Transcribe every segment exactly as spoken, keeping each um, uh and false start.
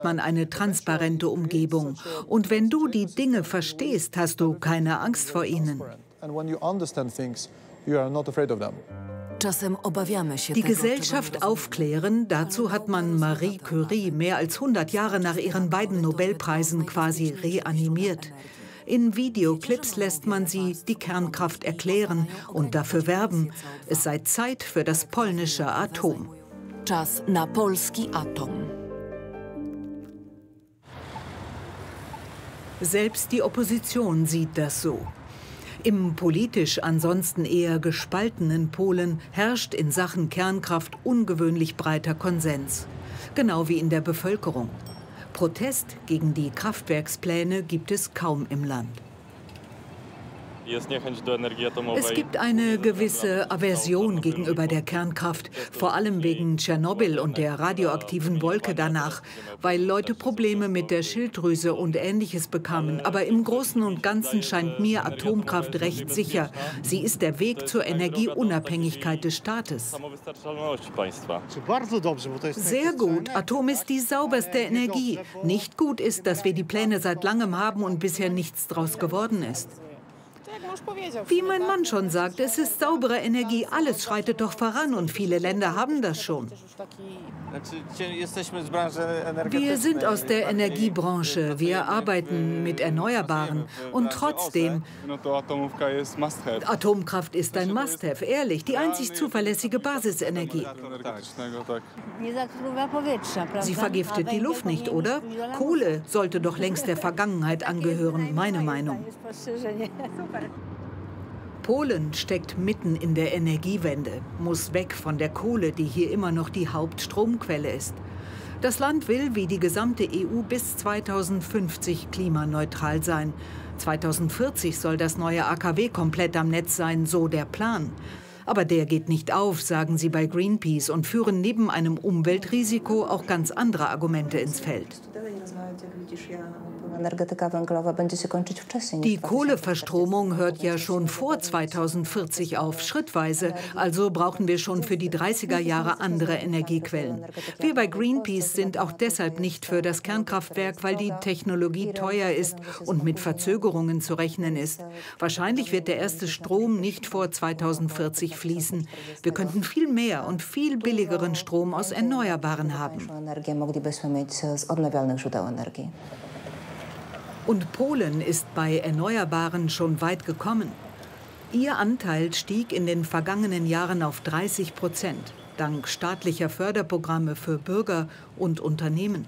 man eine transparente Umgebung. Und wenn du die Dinge verstehst, hast du keine Angst vor ihnen. Die Gesellschaft aufklären, dazu hat man Marie Curie mehr als hundert Jahre nach ihren beiden Nobelpreisen quasi reanimiert. In Videoclips lässt man sie die Kernkraft erklären und dafür werben, es sei Zeit für das polnische Atom. Czas na polski atom. Selbst die Opposition sieht das so. Im politisch ansonsten eher gespaltenen Polen herrscht in Sachen Kernkraft ungewöhnlich breiter Konsens. Genau wie in der Bevölkerung. Protest gegen die Kraftwerkspläne gibt es kaum im Land. Es gibt eine gewisse Aversion gegenüber der Kernkraft, vor allem wegen Tschernobyl und der radioaktiven Wolke danach, weil Leute Probleme mit der Schilddrüse und Ähnliches bekamen. Aber im Großen und Ganzen scheint mir Atomkraft recht sicher. Sie ist der Weg zur Energieunabhängigkeit des Staates. Sehr gut. Atom ist die sauberste Energie. Nicht gut ist, dass wir die Pläne seit langem haben und bisher nichts draus geworden ist. Wie mein Mann schon sagt, es ist saubere Energie. Alles schreitet doch voran und viele Länder haben das schon. Wir sind aus der Energiebranche. Wir arbeiten mit Erneuerbaren. Und trotzdem, Atomkraft ist ein Must-have, ehrlich. Die einzig zuverlässige Basisenergie. Sie vergiftet die Luft nicht, oder? Kohle sollte doch längst der Vergangenheit angehören, meine Meinung. Polen steckt mitten in der Energiewende, muss weg von der Kohle, die hier immer noch die Hauptstromquelle ist. Das Land will, wie die gesamte E U, bis zweitausendfünfzig klimaneutral sein. zweitausendvierzig soll das neue A K W komplett am Netz sein, so der Plan. Aber der geht nicht auf, sagen sie bei Greenpeace und führen neben einem Umweltrisiko auch ganz andere Argumente ins Feld. Die Kohleverstromung hört ja schon vor zweitausendvierzig auf, schrittweise. Also brauchen wir schon für die dreißiger Jahre andere Energiequellen. Wir bei Greenpeace sind auch deshalb nicht für das Kernkraftwerk, weil die Technologie teuer ist und mit Verzögerungen zu rechnen ist. Wahrscheinlich wird der erste Strom nicht vor zweitausendvierzig fließen. Wir könnten viel mehr und viel billigeren Strom aus Erneuerbaren haben. Und Polen ist bei Erneuerbaren schon weit gekommen. Ihr Anteil stieg in den vergangenen Jahren auf dreißig Prozent, dank staatlicher Förderprogramme für Bürger und Unternehmen.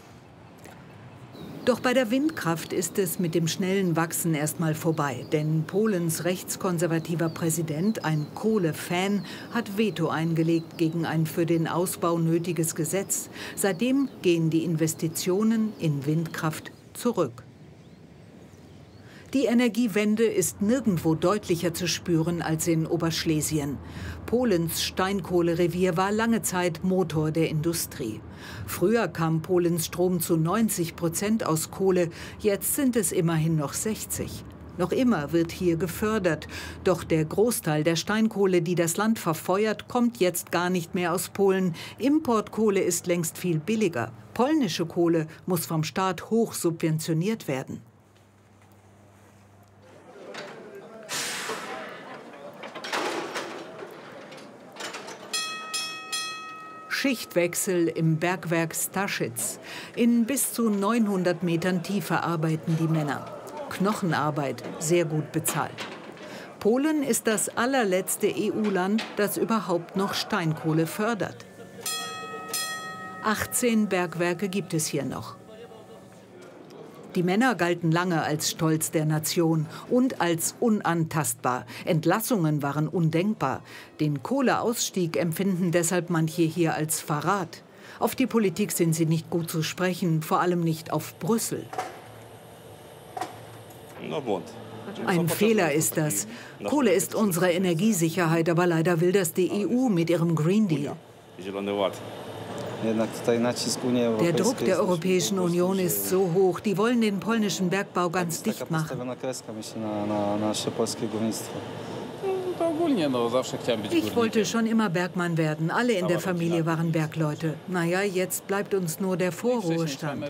Doch bei der Windkraft ist es mit dem schnellen Wachsen erstmal vorbei. Denn Polens rechtskonservativer Präsident, ein Kohle-Fan, hat Veto eingelegt gegen ein für den Ausbau nötiges Gesetz. Seitdem gehen die Investitionen in Windkraft zurück. Die Energiewende ist nirgendwo deutlicher zu spüren als in Oberschlesien. Polens Steinkohlerevier war lange Zeit Motor der Industrie. Früher kam Polens Strom zu neunzig Prozent aus Kohle, jetzt sind es immerhin noch sechzig. Noch immer wird hier gefördert. Doch der Großteil der Steinkohle, die das Land verfeuert, kommt jetzt gar nicht mehr aus Polen. Importkohle ist längst viel billiger. Polnische Kohle muss vom Staat hoch subventioniert werden. Schichtwechsel im Bergwerk Staszic. In bis zu neunhundert Metern Tiefe arbeiten die Männer. Knochenarbeit, sehr gut bezahlt. Polen ist das allerletzte E U-Land, das überhaupt noch Steinkohle fördert. achtzehn Bergwerke gibt es hier noch. Die Männer galten lange als Stolz der Nation und als unantastbar. Entlassungen waren undenkbar. Den Kohleausstieg empfinden deshalb manche hier als Verrat. Auf die Politik sind sie nicht gut zu sprechen, vor allem nicht auf Brüssel. Ein Fehler ist das. Kohle ist unsere Energiesicherheit, aber leider will das die E U mit ihrem Green Deal. Der Druck der Europäischen Union ist so hoch, die wollen den polnischen Bergbau ganz dicht machen. Ich wollte schon immer Bergmann werden. Alle in der Familie waren Bergleute. Naja, jetzt bleibt uns nur der Vorruhestand.